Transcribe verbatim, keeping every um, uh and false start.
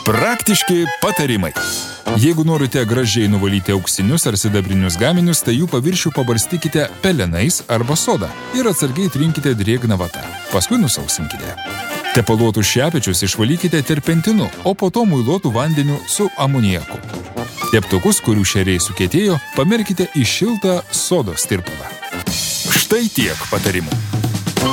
Praktiški patarimai. Jeigu norite gražiai nuvalyti auksinius ar sidabrinius gaminius, tai jų paviršių pabarstykite pelenais arba soda ir atsargiai trinkite drėgną vatą. Paskui nusausinkite. Tepaluotus šepečius išvalykite terpentinu, o po to muiluotų vandeniu su amoniaku. Teptukus, kurių šeriai sukietėjo, pamerkite į šiltą sodos tirpalą. Štai tiek patarimų.